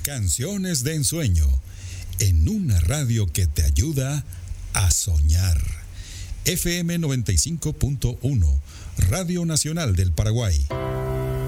Canciones de ensueño, en una radio que te ayuda a soñar. FM 95.1, Radio Nacional del Paraguay.